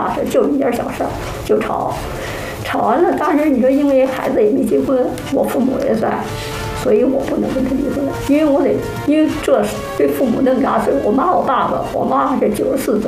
大事，就一点小事就吵，吵完了。当时你说因为孩子也没结婚，我父母也在，所以我不能跟他离婚，因为这对父母那么大岁数，我妈我爸爸，我妈妈是94岁。